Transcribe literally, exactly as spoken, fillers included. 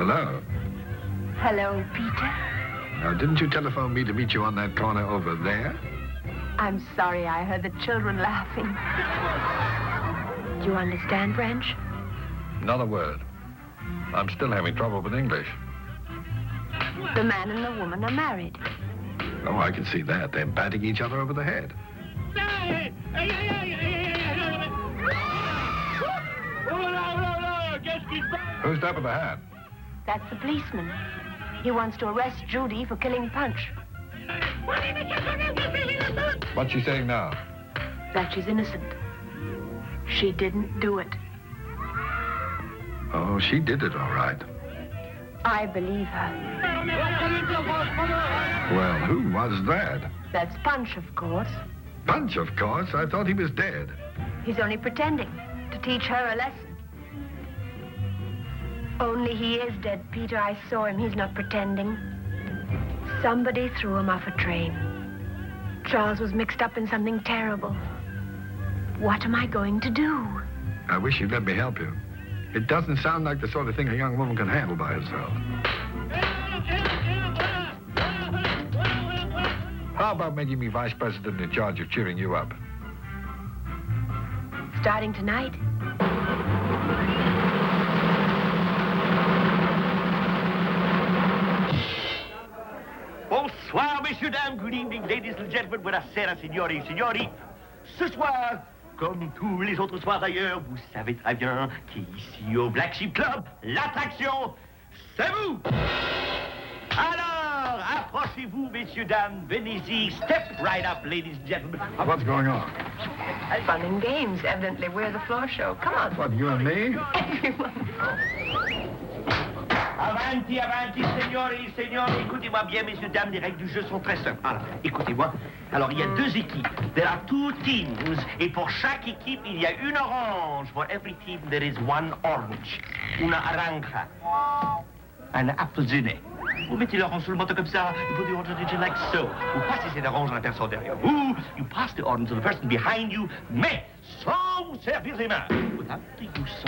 Hello. Hello, Peter. Now, didn't you telephone me to meet you on that corner over there? I'm sorry I heard the children laughing. Do you understand French? Not a word. I'm still having trouble with English. The man and the woman are married. Oh, I can see that. They're batting each other over the head. Who's that with the hat? That's the policeman. He wants to arrest Judy for killing Punch. What's she saying now? That she's innocent. She didn't do it. Oh, she did it all right. I believe her. Well, who was that? That's Punch, of course. Punch, of course. I thought he was dead. He's only pretending to teach her a lesson. Only he is dead, Peter. I saw him. He's not pretending. Somebody threw him off a train. Charles was mixed up in something terrible. What am I going to do? I wish you'd let me help you. It doesn't sound like the sort of thing a young woman can handle by herself. How about making me vice president in charge of cheering you up? Starting tonight? Bonsoir, messieurs, dames. Good evening, ladies and gentlemen. Buonasera, signori et signori. Ce soir, comme tous les autres soirs d'ailleurs, vous savez très bien qu'ici au Black Sheep Club, l'attraction, c'est vous. Alors, approchez-vous, messieurs, dames. Venez-y. Step right up, ladies and gentlemen. What's going on? Fun and games. Evidently, we're the floor show. Come on. What, you and me? Everyone. Avanti, avanti, signori, signori. Écoutez-moi bien, messieurs, dames, les règles du jeu sont très simples. Alors, écoutez-moi. Alors, il y a deux équipes. There are two teams. Et pour chaque équipe, il y a une orange. For every team, there is one orange. Una aranja. Un appelsiné. Vous mettez l'orange sur le menton comme ça. You put the orange on it like so. Vous passez cette orange à la personne derrière vous. You pass the orange to the person behind you. Mais sans vous servir les mains. Without the use